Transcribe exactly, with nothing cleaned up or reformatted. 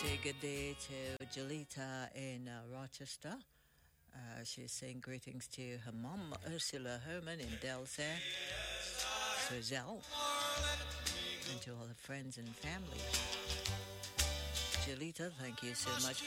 say good day to Jolita in uh, Rochester. Uh, she's saying greetings to her mom, Ursula Herman in Delsa, Suzelle, and to all her friends and family. Jolita, thank you so much